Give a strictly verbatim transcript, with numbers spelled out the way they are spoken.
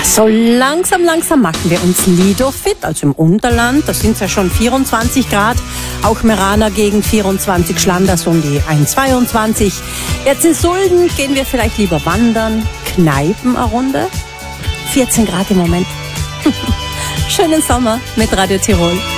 So langsam, langsam machen wir uns Lido fit, also im Unterland. Da sind es ja schon vierundzwanzig Grad. Auch Meraner Gegend vierundzwanzig, Schlanders um die einundzwanzig. Jetzt in Sulden gehen wir vielleicht lieber wandern. Kneipen eine Runde. vierzehn Grad im Moment. Schönen Sommer mit Radio Tirol.